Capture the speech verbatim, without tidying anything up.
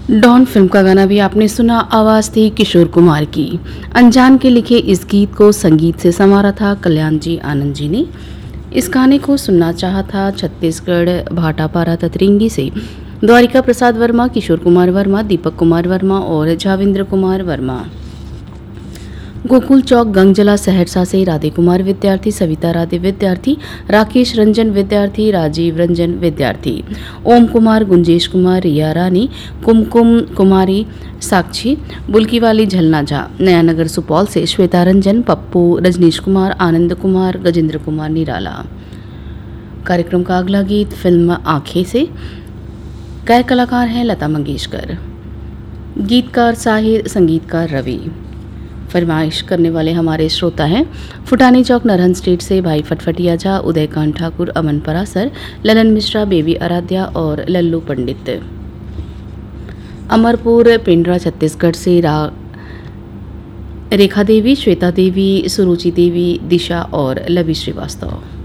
Don film का गाना भी आपने सुना। आवाज़ थी किशोर कुमार की। अनजान के लिखे इस गीत को संगीत से संवारा था कल्याण जी आनंद जी ने। इस गाने को सुनना चाहा था छत्तीसगढ़ भाटापारा ततरिंगी से द्वारिका प्रसाद वर्मा, किशोर कुमार वर्मा, दीपक कुमार वर्मा और झाविंद्र कुमार वर्मा। गोकुल चौक गंगजला सहरसा से राधे कुमार विद्यार्थी, सविता राधे विद्यार्थी, राकेश रंजन विद्यार्थी, राजीव रंजन विद्यार्थी, ओम कुमार, गुंजेश कुमार, रिया रानी, कुमकुम कुमारी, साक्षी बुल्कीवाली, झलना झा, नयानगर सुपौल से श्वेता रंजन, पप्पू, रजनीश कुमार, आनंद कुमार, गजेंद्र कुमार निराला। कार्यक्रम का अगला गीत फिल्म आंखें से। गायक कलाकार हैं लता मंगेशकर, गीतकार साहिर, संगीतकार रवि। फरमाइश करने वाले हमारे श्रोता हैं फुटानी चौक नरहन स्ट्रीट से भाई फटफटिया झा, उदयकांत ठाकुर, अमन परासर, ललन मिश्रा, बेबी आराध्या और लल्लू पंडित। अमरपुर पिंडरा छत्तीसगढ़ से रा रेखा देवी, श्वेता देवी, सुरुचि देवी, दिशा और लवी श्रीवास्तव।